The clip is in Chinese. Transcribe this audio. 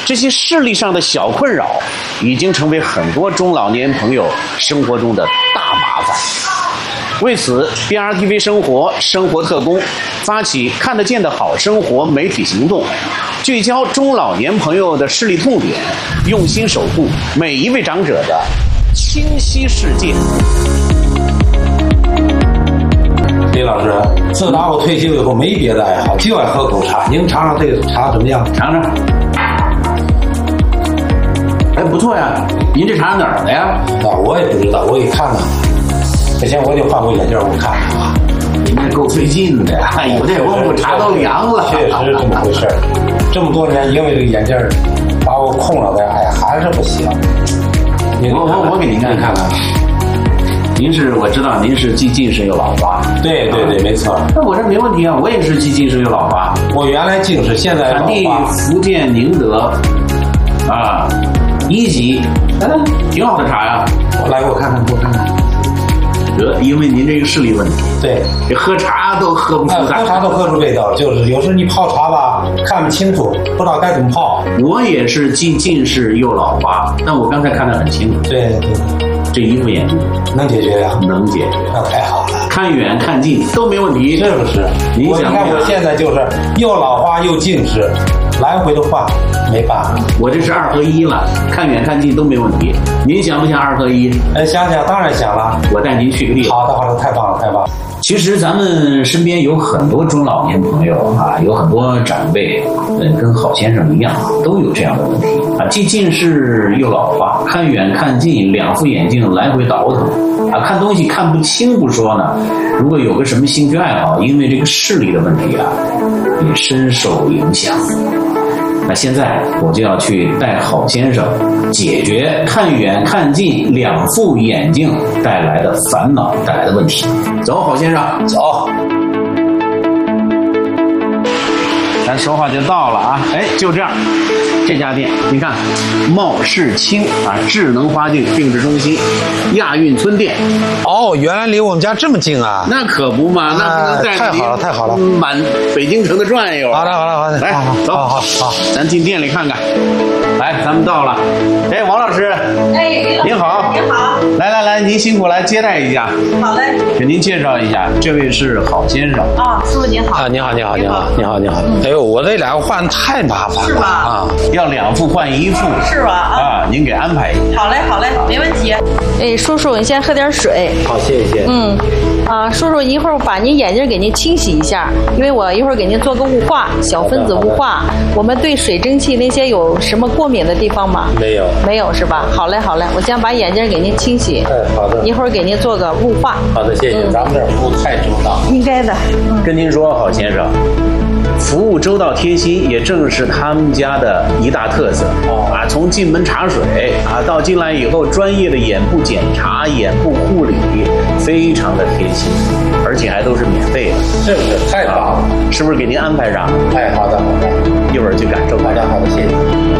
这些视力上的小困扰，已经成为很多中老年朋友生活中的大麻烦。为此 ，BRTV 生活特工发起“看得见的好生活”媒体行动，聚焦中老年朋友的视力痛点，用心守护每一位长者的清晰世界。 李老师，自打我退休以后，没别的爱好，就爱喝口茶。您尝尝这个茶怎么样？ 尝尝。哎，不错呀！您这茶哪儿的呀？ 我也不知道，我给看看。之前我得换过眼镜，我看看啊。 您这够费劲的呀！有这功夫茶都凉了。 确实是这么回事。这么多年，因为这个眼镜把我空了的，哎，还是不行。 我给您看看。我知道您是既近视又老花。 对，没错。 那我这没问题啊，我也是既近视又老花。 我原来近视，现在老花。产地福建宁德，1级，挺好的茶呀。 来，给我看看。 因为您这个视力问题， 对， 这喝茶都喝不出来， 喝茶都喝出味道，就是有时你泡茶吧，看不清楚，不知道该怎么泡。 我也是既近视又老花，但我刚才看得很清楚。 对， 这一副眼镜能解决呀？ 能解决， 那太好了， 看远看近都没问题， 是不是？你看我现在就是又老花又近视，来回的换，没办法。 我这是2合1了，看远看近都没问题。您想不想2合1？ 想，当然想了。 我带您去个地方。 好的，太棒了。 其实咱们身边有很多中老年朋友有很多长辈，跟郝先生一样，都有这样的问题既近视又老花，看远看近2副眼镜来回倒腾看东西看不清不说呢，如果有个什么兴趣爱好，因为这个视力的问题也深受影响。那现在我就要去带郝先生解决看远看近2副眼镜带来的烦恼，带来的问题。走，郝先生，走。咱说话就到了就这样。这家店你看，茂世清智能花镜定制中心，亚运村店。 原来离我们家这么近啊！ 那可不嘛，那不能带太好了， 满北京城的转悠。 好的， 来，走，好，咱进店里看看。来，咱们到了。王老师，您好，来，您辛苦，来接待一下。 好嘞， 给您介绍一下，这位是郝先生。 师傅您好。 你好。哎呦，我这2个换太麻烦了， 是吧？ 要2副换1副， 是吧？ 您给安排一下。 好嘞，没问题。叔叔，你先喝点水。 好，谢谢。 叔叔，一会儿把您眼睛给您清洗一下，因为我一会儿给您做个雾化，小分子雾化。我们对水蒸气那些有什么过敏的地方吗？没有是吧？好嘞，我先把眼睛给您清洗。 好的。 一会儿给您做个雾化。 好的，谢谢。咱们这儿服务太周到。 应该的。 跟您说，郝先生，服务周到贴心，也正是他们家的一大特色。从进门茶水到进来以后专业的眼部检查、眼部护理，非常的贴心，而且还都是免费的。 是不是？太棒了！ 是不是给您安排上？ 好的。 一会儿去感受。 好的，谢谢。